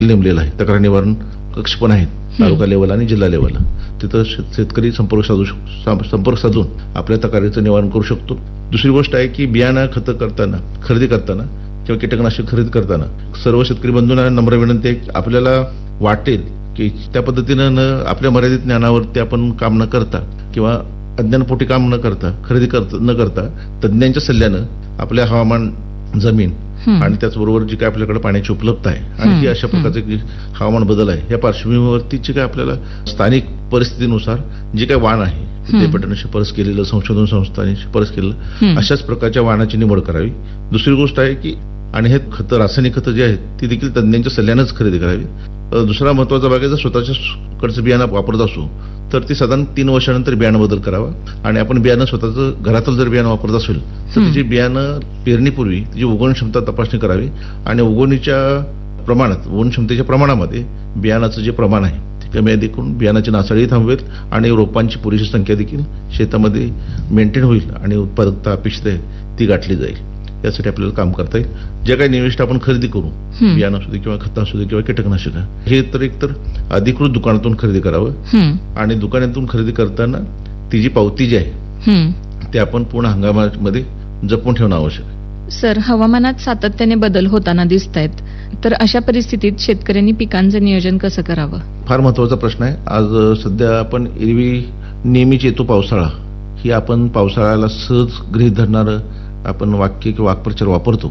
नेमलेला आहे. तक्रार निवारण कक्ष पण आहेत तालुका लेवल आणि जिल्हा लेवलला. तिथं शेतकरी संपर्क साधून आपल्या तक्रारीचं निवारण करू शकतो. दुसरी गोष्ट आहे की बियाणं खरेदी करताना किंवा कीटकनाशक खरेदी करताना सर्व शेतकरी बंधूंना नम्र विनंती आहे की आपल्याला वाटेल की त्या पद्धतीनं आपल्या मर्यादित ज्ञानावरती आपण काम न करता किंवा अज्ञानपोटी काम न करता तज्ञांच्या सल्ल्यानं आपल्या हवामान, जमीन आणि त्याचबरोबर जी काय आपल्याकडे पाण्याची उपलब्धता आहे आणि ही अशा प्रकारचे हवामान बदल आहे या पार्श्वभूमीवरती जे काय आपल्याला स्थानिक परिस्थितीनुसार जे काय वाण आहे विद्यापीठाने शिफारस केलेलं, संशोधन संस्थांनी शिफारस केलेलं अशाच प्रकारच्या वाणाची निवड करावी. दुसरी गोष्ट आहे की आणि हे खतं, रासायनिक खतं जे आहेत ती देखील तज्ञांच्या सल्ल्यानंच खरेदी करावी. दुसरा महत्वाचा भाग आहे, जर स्वतःच्याकडचं बियाणं वापरत असू तर ती साधारण 3 वर्षानंतर बियाणं बदल करावा. आणि आपण बियाणं स्वतःचं घरातलं जर बियाणं वापरत असेल तर त्याची बियाणं पेरणीपूर्वी त्याची उगवण क्षमता तपासणी करावी आणि उगवण क्षमतेच्या प्रमाणामध्ये बियाणाचं जे प्रमाण आहे ते कमी देखील बियाणाची नासाडी थांबवेल आणि रोपांची पुरेशी संख्या देखील शेतामध्ये मेंटेन होईल आणि उत्पादकता अपेक्षित आहे ती गाठली जाईल. यासाठी आपल्याला काम करता येईल. जे काही निविष्ट आपण खरेदी करू, बियाणं असू दे किंवा खतं असू दे किंवा कीटकनाशक, हे तर एकतर अधिकृत दुकानातून खरेदी करावं आणि दुकानातून खरेदी करताना ती जी पावती जी आहे ते आपण पूर्ण हंगामामध्ये जपून ठेवणं आवश्यक आहे. सर, हवामानात सातत्याने बदल होताना दिसत आहेत, तर अशा परिस्थितीत शेतकऱ्यांनी पिकांचं नियोजन कसं करावं? फार महत्वाचा प्रश्न आहे. आज सध्या आपण एरवी नेहमीच येतो पावसाळा, ही आपण पावसाळ्याला सहज गृहीत धरणारं आपण वाक्य किंवा वाक्प्रचार वापरतो.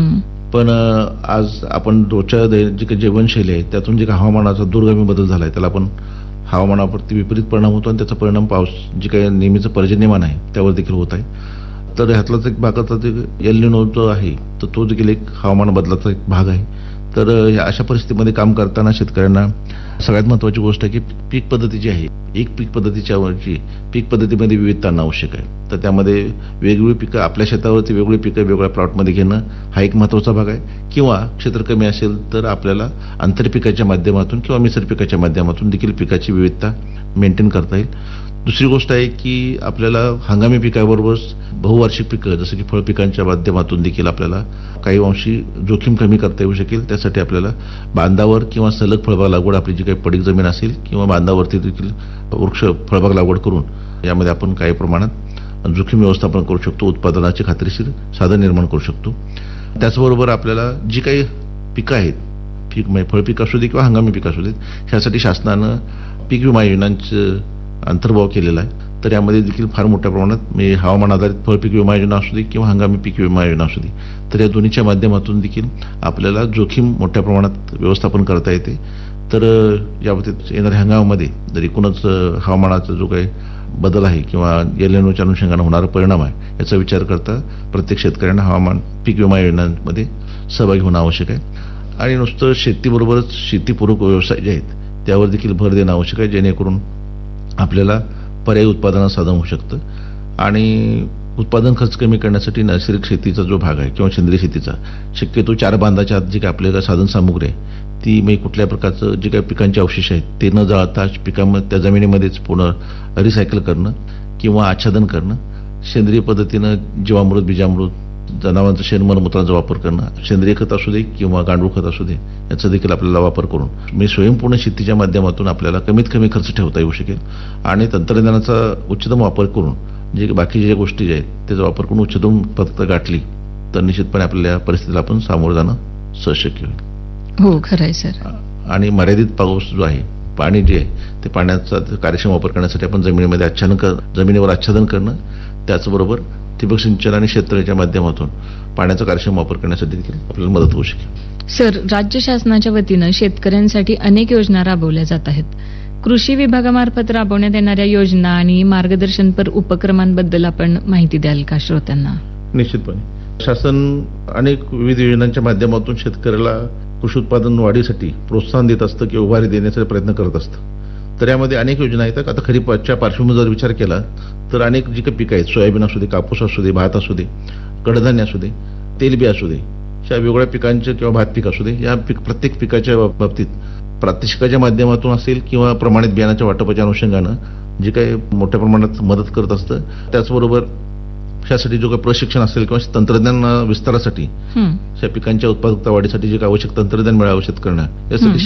पण आज आपण रोजच्या जी काही जीवनशैली आहे त्यातून जे काही हवामानाचा दूरगामी बदल झालाय त्याला आपण हवामानावरती विपरीत परिणाम होतो आणि त्याचा परिणाम पाऊस जे काही नेहमीचं पर्जन्यमान आहे त्यावर देखील होत आहे. तर ह्यातलाच एक भागाचा जे एल निनो जो आहे तर तो देखील एक हवामान बदलाचा एक भाग आहे. तर अशा परिस्थितीमध्ये काम करताना शेतकऱ्यांना सगळ्यात महत्वाची गोष्ट आहे की पीक पद्धती जी आहे, एक पीक पद्धतीच्या वरची पीक पद्धतीमध्ये विविधता आणणं आवश्यक आहे. तर त्यामध्ये वेगवेगळी पिकं आपल्या शेतावरती वेगवेगळी पिकं वेगवेगळ्या प्लॉटमध्ये घेणं हा एक महत्वाचा भाग आहे. किंवा क्षेत्र कमी असेल तर आपल्याला आंतरपिकाच्या माध्यमातून किंवा मिश्र पिकाच्या माध्यमातून देखील पिकाची विविधता मेंटेन करता येईल. दुसरी गोष्ट आहे की आपल्याला हंगामी पिकाबरोबर बहुवार्षिक पिकं जसं की फळपिकांच्या माध्यमातून देखील आपल्याला काही अंशी जोखीम कमी करता येऊ शकेल. त्यासाठी आपल्याला बांधावर किंवा सलग फळबाग लागवड, आपली जी काही पडीक जमीन असेल किंवा बांधावरती देखील वृक्ष फळबाग लागवड करून यामध्ये आपण काही प्रमाणात जोखीम व्यवस्थापन करू शकतो, उत्पादनाची खात्रीशीर साधन निर्माण करू शकतो. त्याचबरोबर आपल्याला जी काही पिकं आहेत, फळपिक असू दे किंवा हंगामी पिकं असू देत, ह्यासाठी शासनानं पीक विमा योजनांचं अंतर्भाव केलेला आहे. तर यामध्ये देखील फार मोठ्या प्रमाणात हवामान आधारित फळपीक विमा योजना असू दे किंवा हंगामी पीक विमा योजना असू दे, तर या दोन्हीच्या माध्यमातून देखील आपल्याला जोखीम मोठ्या प्रमाणात व्यवस्थापन करता येते. तर याबाबतीत येणाऱ्या हंगामामध्ये जर एकूणच हवामानाचा जो काही बदल आहे किंवा एल निनोच्या अनुषंगाने होणारा परिणाम आहे याचा विचार करता प्रत्येक शेतकऱ्यांना हवामान पीक विमा योजनांमध्ये सहभागी होणं आवश्यक आहे. आणि नुसतं शेतीबरोबरच शेतीपूरक व्यवसाय जे आहेत त्यावर देखील भर देणं आवश्यक आहे, जेणेकरून आपल्याला पर्यायी उत्पादनाचं साधन होऊ शकतं. आणि उत्पादन खर्च कमी करण्यासाठी नैसर्गिक शेतीचा जो भाग आहे किंवा सेंद्रिय शेतीचा शक्यतो 4 बांधाच्या आत जी काही आपल्याला साधन सामुग्री आहे ती कुठल्या प्रकारचं जे काही पिकांचे अवशेष आहेत ते न जाळता पिकांमध्ये त्या जमिनीमध्येच पुन्हा रिसायकल करणं किंवा आच्छादन करणं, सेंद्रिय पद्धतीनं जीवामृत, बीजामृत, जनावरांचं शेणमलमूत्राचा वापर करणं, सेंद्रिय खत असू दे किंवा गांडूळ खत असू दे याचा देखील आपल्याला वापर करून स्वयंपूर्ण शेतीच्या माध्यमातून आपल्याला कमीत कमी खर्च ठेवता येऊ शकेल. आणि तंत्रज्ञानाचा उच्चतम वापर करून जे बाकीच्या ज्या गोष्टी आहेत त्याचा वापर करून उच्चतम उत्पादकता गाठली तर निश्चितपणे आपल्या परिस्थितीला आपण सामोरं जाणं सहज शक्य होईल. हो, खरं आहे सर. आणि मर्यादित पाऊस जो आहे, पाणी जे आहे ते पाण्याचा कार्यक्षम वापर करण्यासाठी आपण जमिनीवर आच्छादन करणं, त्याचबरोबर ठिबक सिंचन आणि क्षेत्राच्या माध्यमातून पाण्याचा कार्यक्षम वापर करण्यासाठी देखील आपल्याला मदत होऊ शकेल. सर, राज्य शासनाच्या वतीनं शेतकऱ्यांसाठी अनेक योजना राबवल्या जात आहेत. कृषी विभागामार्फत राबवण्यात येणाऱ्या योजना आणि मार्गदर्शनपर उपक्रमांबद्दल आपण माहिती द्याल का श्रोत्यांना? निश्चितपणे शासन अनेक विविध योजनांच्या माध्यमातून शेतकऱ्याला कृषी उत्पादन वाढीसाठी प्रोत्साहन देत असतं किंवा उभारी देण्याचा प्रयत्न करत असतं. तर यामध्ये अनेक योजना येतात. आता खरीपाच्या पार्श्वभूमीवर जर विचार केला तर अनेक जी काही पिकं आहेत, सोयाबीन असू दे, कापूस असू दे, भात असू दे, कडधान्य असू दे, तेलबी असू दे, अशा वेगवेगळ्या पिकांचे किंवा भात पीक असू दे, या प्रत्येक पिकाच्या बाबतीत प्रात्यक्षिकाच्या माध्यमातून असेल किंवा प्रमाणित बियाणाच्या वाटपाच्या अनुषंगानं जे काही मोठ्या प्रमाणात मदत करत असतं. त्याचबरोबर त्यासाठी जो काही प्रशिक्षण असेल किंवा तंत्रज्ञान विस्तारासाठी त्या पिकांच्या उत्पादकता वाढीसाठी जे काही आवश्यक तंत्रज्ञान मिळावं शेतकऱ्यांना यासाठी